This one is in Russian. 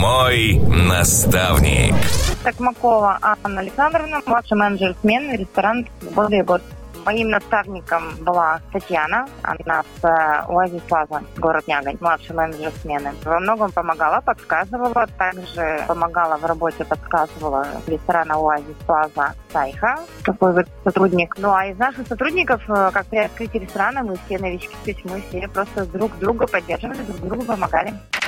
Мой наставник. Токмакова Анна Александровна, младший менеджер смены, ресторан «Свобода и год». Моим наставником была Татьяна, она с Оазис Плаза, город Нягань, младший менеджер смены. Во многом помогала, подсказывала, также помогала в работе, подсказывала ресторана Оазис Плаза Сайха, такой вот сотрудник. Ну а из наших сотрудников, как при открытии ресторана, мы все новички, то есть мы все просто друг друга поддерживали, друг другу помогали.